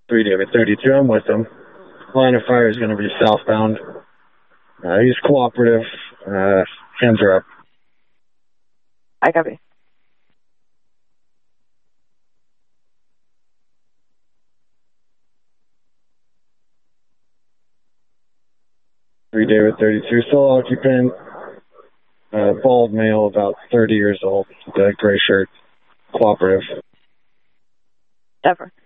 3 David 32, I'm with him. Line of fire is going to be southbound. He's cooperative. Hands are up. I copy. David 32, sole occupant, bald male, about 30 years old, gray shirt, cooperative. Never.